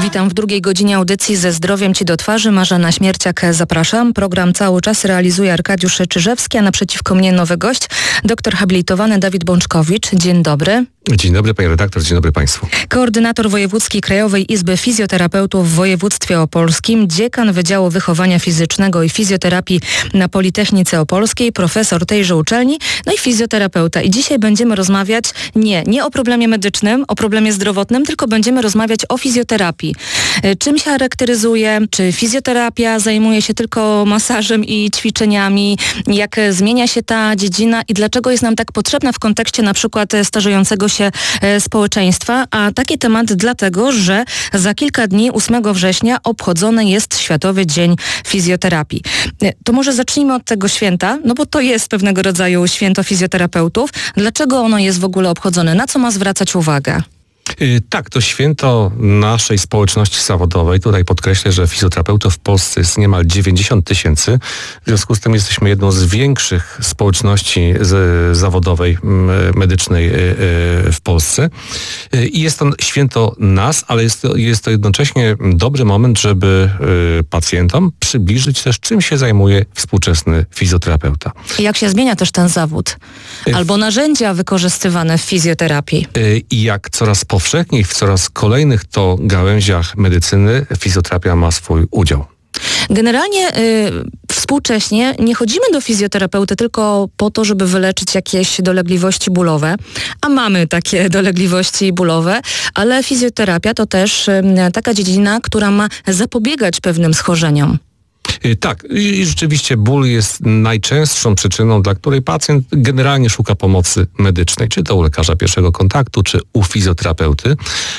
Witam w drugiej godzinie audycji Ze zdrowiem Ci do twarzy. Marzena Śmierciak, zapraszam. Program cały czas realizuje Arkadiusz Czyżewski, a naprzeciwko mnie nowy gość, doktor habilitowany Dawid Bączkowicz. Dzień dobry. Dzień dobry, pani redaktor, dzień dobry państwu. Koordynator wojewódzki Krajowej Izby Fizjoterapeutów w województwie opolskim, dziekan Wydziału Wychowania Fizycznego i Fizjoterapii na Politechnice Opolskiej, profesor tejże uczelni, no i fizjoterapeuta. I dzisiaj będziemy rozmawiać nie o problemie medycznym, o problemie zdrowotnym, tylko będziemy rozmawiać o fizjoterapii. Czym się charakteryzuje? Czy fizjoterapia zajmuje się tylko masażem i ćwiczeniami? Jak zmienia się ta dziedzina i dlaczego jest nam tak potrzebna w kontekście na przykład starzejącego się społeczeństwa? A taki temat dlatego, że za kilka dni, 8 września, obchodzony jest Światowy Dzień Fizjoterapii. To może zacznijmy od tego święta, no bo to jest pewnego rodzaju święto fizjoterapeutów. Dlaczego ono jest w ogóle obchodzone? Na co ma zwracać uwagę? Tak, to święto naszej społeczności zawodowej. Tutaj podkreślę, że fizjoterapeutów w Polsce jest niemal 90 000. W związku z tym jesteśmy jedną z większych społeczności zawodowej, medycznej w Polsce. I jest to święto nas, ale jest to jednocześnie dobry moment, żeby pacjentom przybliżyć też, czym się zajmuje współczesny fizjoterapeuta. I jak się zmienia też ten zawód? Albo narzędzia wykorzystywane w fizjoterapii? I jak coraz powszechniej w coraz kolejnych to gałęziach medycyny fizjoterapia ma swój udział. Generalnie współcześnie nie chodzimy do fizjoterapeuty tylko po to, żeby wyleczyć jakieś dolegliwości bólowe, a mamy takie dolegliwości bólowe, ale fizjoterapia to też taka dziedzina, która ma zapobiegać pewnym schorzeniom. Tak, i rzeczywiście ból jest najczęstszą przyczyną, dla której pacjent generalnie szuka pomocy medycznej, czy to u lekarza pierwszego kontaktu, czy u fizjoterapeuty.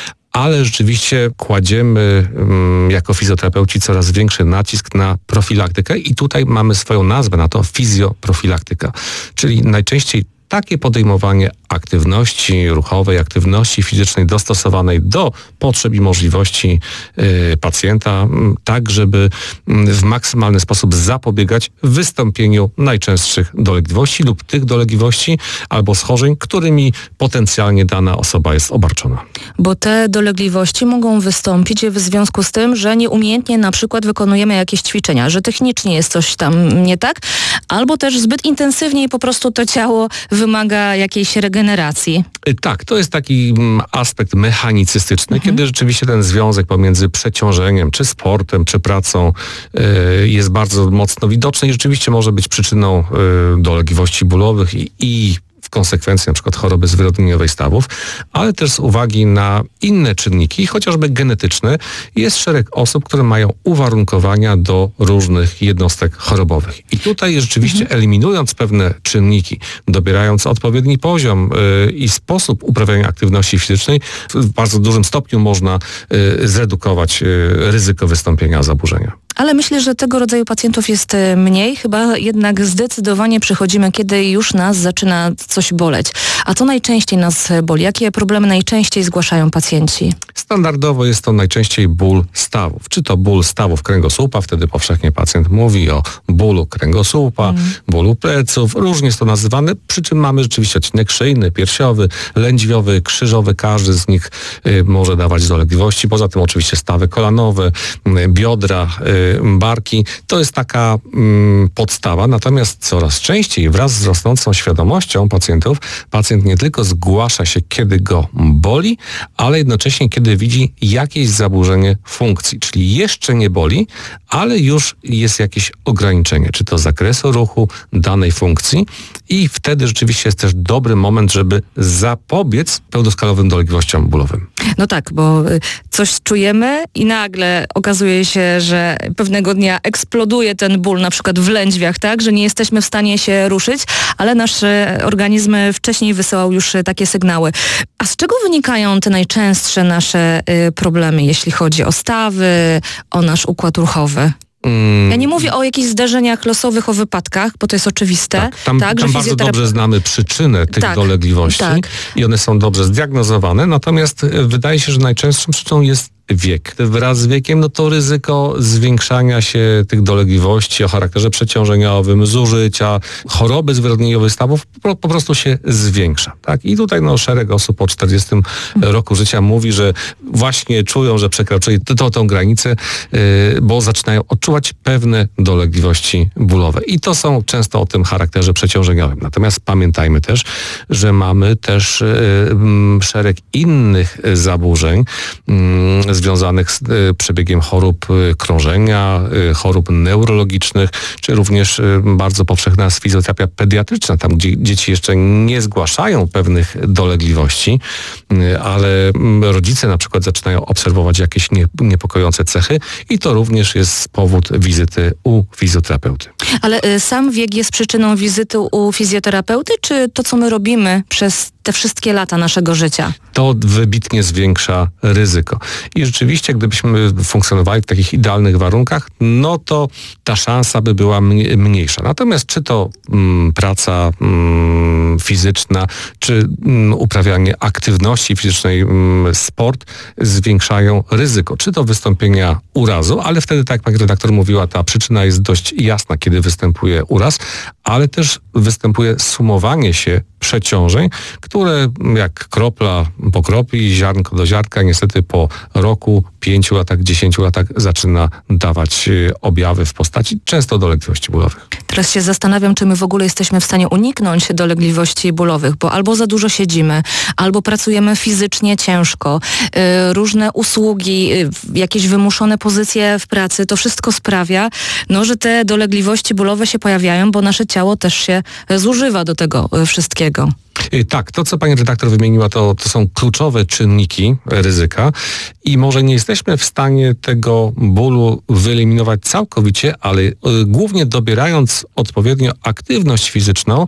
Ale rzeczywiście kładziemy jako fizjoterapeuci coraz większy nacisk na profilaktykę i tutaj mamy swoją nazwę na to, fizjoprofilaktyka, czyli najczęściej takie podejmowanie aktywności ruchowej, aktywności fizycznej dostosowanej do potrzeb i możliwości pacjenta, tak żeby w maksymalny sposób zapobiegać wystąpieniu najczęstszych dolegliwości lub tych dolegliwości albo schorzeń, którymi potencjalnie dana osoba jest obarczona. Bo te dolegliwości mogą wystąpić w związku z tym, że nieumiejętnie na przykład wykonujemy jakieś ćwiczenia, że technicznie jest coś tam nie tak, albo też zbyt intensywnie i po prostu to ciało wymaga jakiejś regeneracji. Tak, to jest taki aspekt mechanicystyczny, kiedy rzeczywiście ten związek pomiędzy przeciążeniem, czy sportem, czy pracą jest bardzo mocno widoczny i rzeczywiście może być przyczyną dolegliwości bólowych i w konsekwencji na przykład choroby zwyrodnieniowej stawów, ale też z uwagi na inne czynniki, chociażby genetyczne, jest szereg osób, które mają uwarunkowania do różnych jednostek chorobowych. I tutaj rzeczywiście eliminując pewne czynniki, dobierając odpowiedni poziom i sposób uprawiania aktywności fizycznej, w bardzo dużym stopniu można zredukować ryzyko wystąpienia zaburzenia. Ale myślę, że tego rodzaju pacjentów jest mniej. Chyba jednak zdecydowanie przychodzimy, kiedy już nas zaczyna coś boleć. A co najczęściej nas boli? Jakie problemy najczęściej zgłaszają pacjenci? Standardowo jest to najczęściej ból stawów. Czy to ból stawów kręgosłupa, wtedy powszechnie pacjent mówi o bólu kręgosłupa, bólu pleców. Różnie jest to nazywane, przy czym mamy rzeczywiście odcinek szyjny, piersiowy, lędźwiowy, krzyżowy. Każdy z nich może dawać dolegliwości. Poza tym oczywiście stawy kolanowe, biodra, barki. To jest taka podstawa. Natomiast coraz częściej wraz z rosnącą świadomością pacjentów, pacjent nie tylko zgłasza się, kiedy go boli, ale jednocześnie, kiedy widzi jakieś zaburzenie funkcji. Czyli jeszcze nie boli, ale już jest jakieś ograniczenie, czy to zakresu ruchu danej funkcji i wtedy rzeczywiście jest też dobry moment, żeby zapobiec pełnoskalowym dolegliwościom bólowym. No tak, bo coś czujemy i nagle okazuje się, że pewnego dnia eksploduje ten ból, na przykład w lędźwiach, tak, że nie jesteśmy w stanie się ruszyć, ale nasz organizm wcześniej wysyłał już takie sygnały. A z czego wynikają te najczęstsze nasze problemy, jeśli chodzi o stawy, o nasz układ ruchowy? Ja nie mówię o jakichś zdarzeniach losowych, o wypadkach, bo to jest oczywiste. Tam bardzo dobrze znamy przyczynę tych dolegliwości i one są dobrze zdiagnozowane, natomiast wydaje się, że najczęstszą przyczyną jest wiek. Wraz z wiekiem to ryzyko zwiększania się tych dolegliwości o charakterze przeciążeniowym, zużycia, choroby zwyrodnieniowej stawów po prostu się zwiększa. Tak? I tutaj szereg osób po 40 roku życia mówi, że właśnie czują, że przekroczyli tą granicę, bo zaczynają odczuwać pewne dolegliwości bólowe. I to są często o tym charakterze przeciążeniowym. Natomiast pamiętajmy też, że mamy też szereg innych zaburzeń związanych z przebiegiem chorób krążenia, chorób neurologicznych, czy również bardzo powszechna jest fizjoterapia pediatryczna, tam gdzie dzieci jeszcze nie zgłaszają pewnych dolegliwości, ale rodzice na przykład zaczynają obserwować jakieś niepokojące cechy i to również jest powód wizyty u fizjoterapeuty. Ale sam wiek jest przyczyną wizyty u fizjoterapeuty, czy to, co my robimy przez te wszystkie lata naszego życia? To wybitnie zwiększa ryzyko. I rzeczywiście, gdybyśmy funkcjonowali w takich idealnych warunkach, to ta szansa by była mniejsza. Natomiast czy to praca fizyczna, czy uprawianie aktywności fizycznej, sport zwiększają ryzyko. Czy to wystąpienia urazu, ale wtedy, tak jak pani redaktor mówiła, ta przyczyna jest dość jasna, kiedy występuje uraz, ale też występuje sumowanie się przeciążeń, które jak kropla po kropli, ziarnko do ziarnka, niestety po roku, 5 latach, 10 latach zaczyna dawać objawy w postaci często dolegliwości bólowych. Teraz się zastanawiam, czy my w ogóle jesteśmy w stanie uniknąć dolegliwości bólowych, bo albo za dużo siedzimy, albo pracujemy fizycznie ciężko, różne usługi, jakieś wymuszone pozycje w pracy, to wszystko sprawia, że te dolegliwości bólowe się pojawiają, bo nasze ciało też się zużywa do tego wszystkiego. Tak, to co pani redaktor wymieniła, to są kluczowe czynniki ryzyka i może nie jesteśmy w stanie tego bólu wyeliminować całkowicie, ale głównie dobierając odpowiednio aktywność fizyczną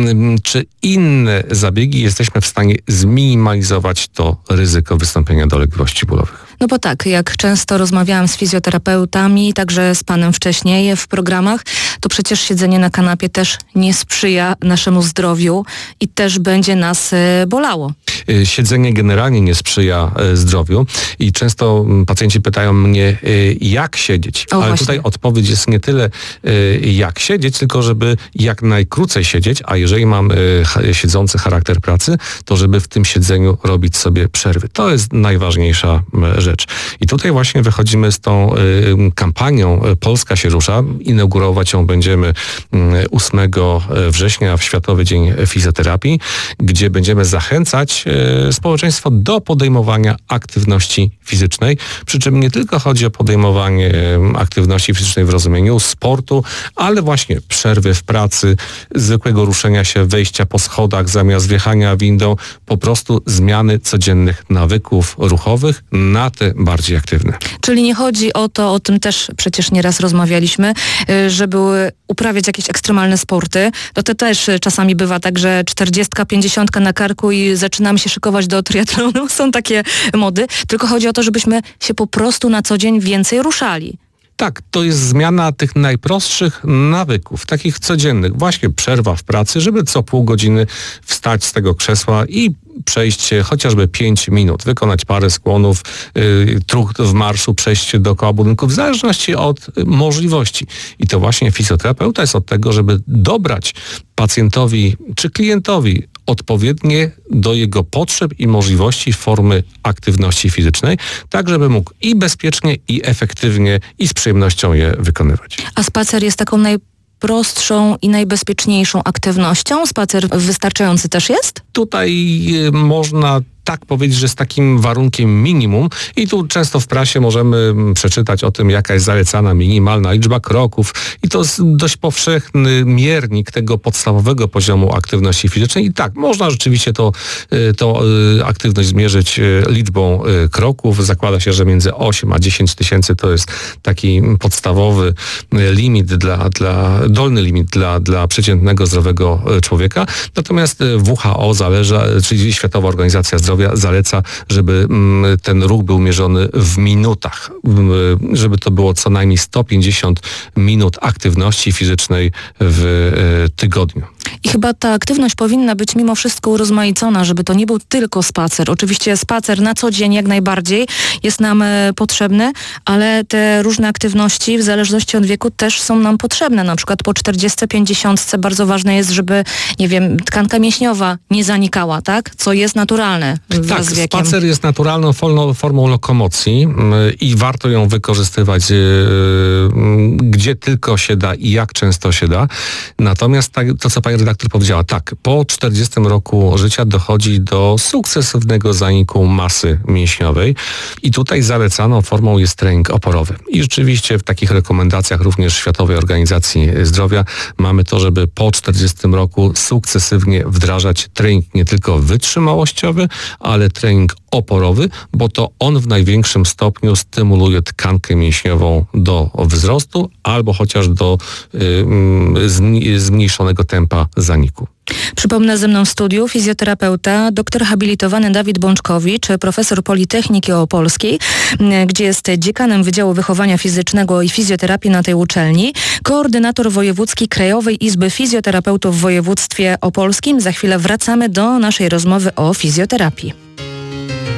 czy inne zabiegi jesteśmy w stanie zminimalizować to ryzyko wystąpienia dolegliwości bólowych. No bo tak, jak często rozmawiałam z fizjoterapeutami, także z panem wcześniej w programach, to przecież siedzenie na kanapie też nie sprzyja naszemu zdrowiu i też będzie nas bolało. Siedzenie generalnie nie sprzyja zdrowiu i często pacjenci pytają mnie, jak siedzieć. Ale właśnie. Tutaj odpowiedź jest nie tyle jak siedzieć, tylko żeby jak najkrócej siedzieć, a jeżeli mam siedzący charakter pracy, to żeby w tym siedzeniu robić sobie przerwy. To jest najważniejsza rzecz. I tutaj właśnie wychodzimy z tą kampanią Polska się rusza. Inaugurować ją będziemy 8 września w Światowy Dzień Fizjoterapii, gdzie będziemy zachęcać społeczeństwo do podejmowania aktywności fizycznej. Przy czym nie tylko chodzi o podejmowanie aktywności fizycznej w rozumieniu sportu, ale właśnie przerwy w pracy, zwykłego ruszenia się, wejścia po schodach zamiast wjechania windą, po prostu zmiany codziennych nawyków ruchowych na te bardziej aktywne. Czyli nie chodzi o to, o tym też przecież nieraz rozmawialiśmy, żeby uprawiać jakieś ekstremalne sporty. To też czasami bywa tak, że 40, 50 na karku i zaczynamy się szykować do triatlonu. Są takie mody. Tylko chodzi o to, żebyśmy się po prostu na co dzień więcej ruszali. Tak, to jest zmiana tych najprostszych nawyków, takich codziennych. Właśnie przerwa w pracy, żeby co pół godziny wstać z tego krzesła i przejść się chociażby 5 minut, wykonać parę skłonów, trucht w marszu, przejść się dookoła budynku, w zależności od możliwości. I to właśnie fizjoterapeuta jest od tego, żeby dobrać pacjentowi czy klientowi odpowiednie do jego potrzeb i możliwości formy aktywności fizycznej, tak żeby mógł i bezpiecznie, i efektywnie, i z przyjemnością je wykonywać. A spacer jest taką najprostszą i najbezpieczniejszą aktywnością? Spacer wystarczający też jest? Tutaj można tak powiedzieć, że z takim warunkiem minimum i tu często w prasie możemy przeczytać o tym, jaka jest zalecana minimalna liczba kroków i to jest dość powszechny miernik tego podstawowego poziomu aktywności fizycznej i tak, można rzeczywiście tą aktywność zmierzyć liczbą kroków. Zakłada się, że między 8 a 10 tysięcy to jest taki podstawowy limit dolny limit dla przeciętnego, zdrowego człowieka. Natomiast WHO czyli Światowa Organizacja Zdrowia Zdrowia zaleca, żeby ten ruch był mierzony w minutach, żeby to było co najmniej 150 minut aktywności fizycznej w tygodniu. I chyba ta aktywność powinna być mimo wszystko urozmaicona, żeby to nie był tylko spacer. Oczywiście spacer na co dzień jak najbardziej jest nam potrzebny, ale te różne aktywności w zależności od wieku też są nam potrzebne. Na przykład po 40-50 bardzo ważne jest, żeby, nie wiem, tkanka mięśniowa nie zanikała, tak? Co jest naturalne wraz z wiekiem. Spacer jest naturalną formą lokomocji i warto ją wykorzystywać gdzie tylko się da i jak często się da. Natomiast to, co pani redaktor powiedziała, tak, po 40 roku życia dochodzi do sukcesywnego zaniku masy mięśniowej i tutaj zalecaną formą jest trening oporowy. I rzeczywiście w takich rekomendacjach również Światowej Organizacji Zdrowia mamy to, żeby po 40 roku sukcesywnie wdrażać trening nie tylko wytrzymałościowy, ale trening oporowy, bo to on w największym stopniu stymuluje tkankę mięśniową do wzrostu albo chociaż do zmniejszonego tempa zaniku. Przypomnę, ze mną w studiu fizjoterapeuta, doktor habilitowany Dawid Bączkowicz, profesor Politechniki Opolskiej, gdzie jest dziekanem Wydziału Wychowania Fizycznego i Fizjoterapii na tej uczelni, koordynator wojewódzki Krajowej Izby Fizjoterapeutów w województwie opolskim. Za chwilę wracamy do naszej rozmowy o fizjoterapii.